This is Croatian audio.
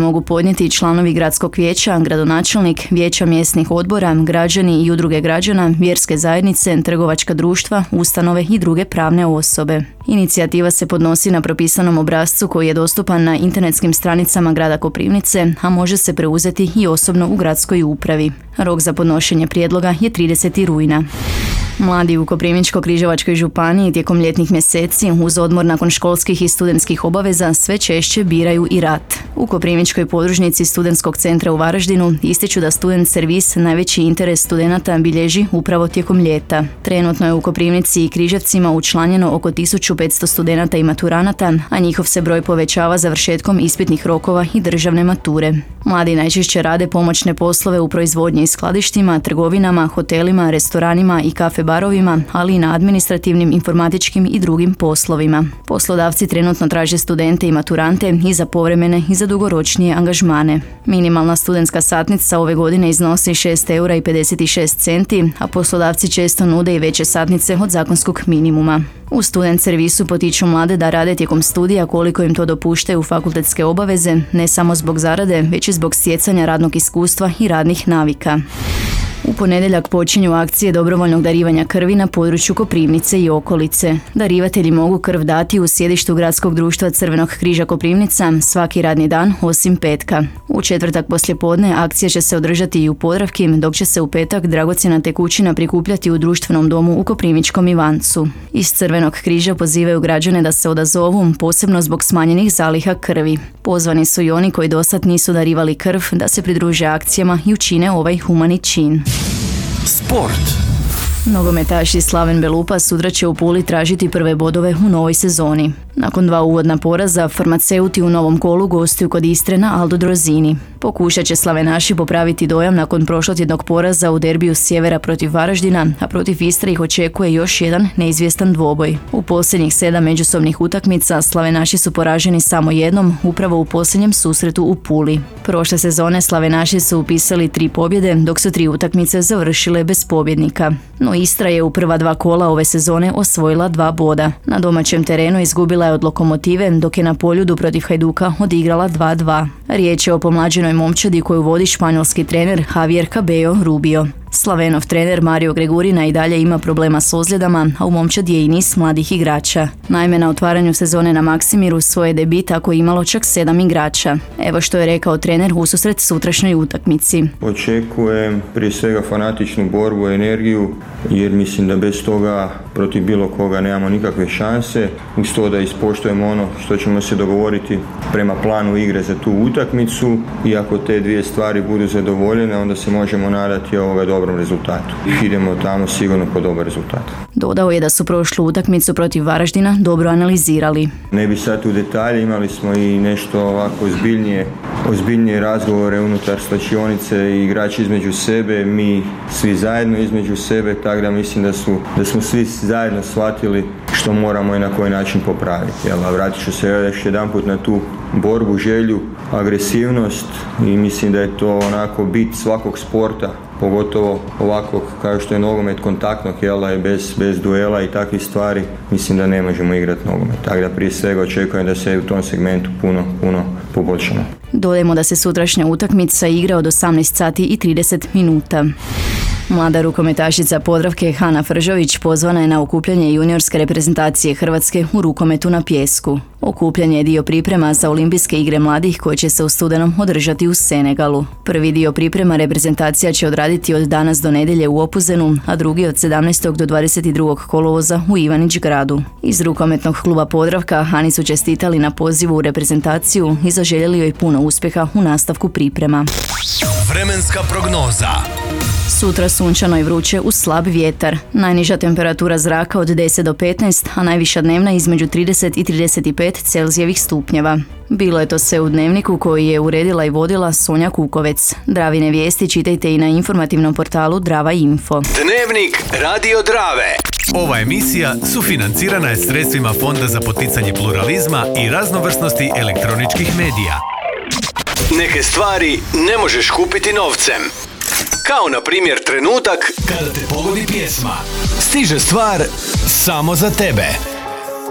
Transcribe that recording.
mogu podnijeti i članovi gradskog vijeća, gradonačelnik, vijeća mjesnih odbora, građani i udruge građana, vjerske zajednice, trgovačka društva, ustanove i druge pravne osobe. Inicijativa se podnosi na propisanom obrascu koji je dostupan na internetskim stranicama grada Koprivnice, a može se preuzeti i osobno u gradskoj upravi. Rok za podnošenje prijedloga je 30. rujna. Mladi u Koprivničko-križevačkoj županiji tijekom ljetnih mjeseci uz odmor nakon školskih i studentskih obaveza sve češće biraju i rat. U Koprivničkoj podružnici Studentskog centra u Varaždinu ističu da student servis najveći interes studenata bilježi upravo tijekom ljeta. Trenutno je u Koprivnici i Križevcima učlanjeno oko 1500 studenata i maturanata, a njihov se broj povećava završetkom ispitnih rokova i državne mature. Mladi najčešće rade pomoćne poslove u proizvodnji i skladištima, trgovinama, hotelima, restoranima i kafe barovima, ali i na administrativnim, informatičkim i drugim poslovima. Poslodavci trenutno traže studente i maturante i za povremene i za dugoročnije angažmane. Minimalna studentska satnica ove godine iznosi 6,56 €, a poslodavci često nude i veće satnice od zakonskog minimuma. U student servisu potiču mlade da rade tijekom studija koliko im to dopuštaju fakultetske obaveze, ne samo zbog zarade, već i zbog stjecanja radnog iskustva i radnih navika. U ponedjeljak počinju akcije dobrovoljnog darivanja krvi na području Koprivnice i okolice. Darivatelji mogu krv dati u sjedištu Gradskog društva Crvenog križa Koprivnica svaki radni dan osim petka. U četvrtak poslijepodne akcija će se održati i u Podravki, dok će se u petak dragocjena tekućina prikupljati u društvenom domu u Koprivničkom Ivancu. Iz Crvenog križa pozivaju građane da se odazovu, posebno zbog smanjenih zaliha krvi. Pozvani su i oni koji dosad nisu darivali krv da se pridruže akcijama i učine ovaj humani čin. Sport. Nogometaši Slaven Belupa sutra će u Puli tražiti prve bodove u novoj sezoni. Nakon 2 uvodna poraza, farmaceuti u novom kolu gostuju kod Istre na Aldo Drozini. Pokušat će slavenaši popraviti dojam nakon prošlotjednog poraza u derbiju sjevera protiv Varaždina, a protiv Istre ih očekuje još jedan neizvjestan dvoboj. U posljednjih 7 međusobnih utakmica slavenaši su poraženi samo jednom, upravo u posljednjem susretu u Puli. Prošle sezone slavenaši su upisali 3 pobjede, dok su 3 utakmice završile bez pobjednika. No Istra je u prva 2 kola ove sezone osvojila 2 boda. Na domaćem terenu izgubila je od Lokomotive, dok je na Poljudu protiv Hajduka odigrala 2:2. Riječ je o pomlađenoj momčadi koju vodi španjolski trener Javier Cabello Rubio. Slavenov trener Mario Gregurina i dalje ima problema s ozljedama, a u momčadi je i niz mladih igrača. Naime, na otvaranju sezone na Maksimiru svoje debit tako je imalo čak 7 igrača. Evo što je rekao trener ususret sutrašnjoj utakmici. Očekujem prije svega fanatičnu borbu i energiju, jer mislim da bez toga protiv bilo koga nemamo nikakve šanse. Uz to da ispoštujemo ono što ćemo se dogovoriti prema planu igre za tu utakmicu, i ako te dvije stvari budu zadovoljene, onda se možemo nadati dobrom rezultatu. Idemo tamo sigurno po dobar rezultat. Dodao je da su prošlu utakmicu protiv Varaždina dobro analizirali. Ne bi sad u detalje, imali smo i nešto ovako ozbiljnije razgovore unutar slačionice i igrači između sebe, mi svi zajedno između sebe, tako da mislim da smo svi zajedno shvatili što moramo i na koji način popraviti. A vratit ću se još jedanput na tu borbu, želju, agresivnost, i mislim da je to onako bit svakog sporta, pogotovo ovakvog kao što je nogomet, kontaktnog, i bez duela i takvih stvari, mislim da ne možemo igrati nogomet. Tako da prije svega očekujem da se u tom segmentu puno poboljšamo. Dodajmo da se sutrašnja utakmica igra od 18:30. Mlada rukometašica Podravke Hana Fržović pozvana je na okupljanje juniorske reprezentacije Hrvatske u rukometu na pijesku. Okupljanje je dio priprema za Olimpijske igre mladih koje će se u studenom održati u Senegalu. Prvi dio priprema reprezentacija će odraditi od danas do nedjelje u Opuzenu, a drugi od 17. do 22. kolovoza u Ivanić Gradu. Iz rukometnog kluba Podravka Hani su čestitali na pozivu u reprezentaciju i zaželjeli joj puno uspjeha u nastavku priprema. Vremenska prognoza. Sutra sunčano i vruće uz slab vjetar. Najniža temperatura zraka od 10 do 15, a najviša dnevna između 30 i 35 Celzijevih stupnjeva. Bilo je to sve u dnevniku koji je uredila i vodila Sonja Kukovec. Dravine vijesti čitajte i na informativnom portalu Drava Info. Dnevnik Radio Drave. Ova emisija sufinancirana je sredstvima Fonda za poticanje pluralizma i raznovrsnosti elektroničkih medija. Neke stvari ne možeš kupiti novcem. Kao na primjer trenutak kada te pogodi pjesma. Stiže stvar samo za tebe.